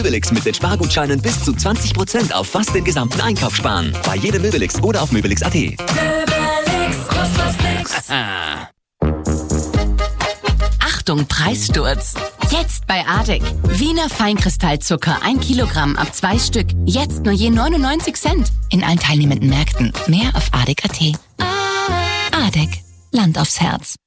Möbelix mit den Spargutscheinen bis zu 20% auf fast den gesamten Einkauf sparen. Bei jedem Möbelix oder auf Möbelix.at. Möbelix, kostet was nix. Achtung, Preissturz. Jetzt bei ADEC. Wiener Feinkristallzucker 1 Kilogramm ab 2 Stück. Jetzt nur je 99 Cent. In allen teilnehmenden Märkten. Mehr auf ADEC.at. ADEC. Land aufs Herz.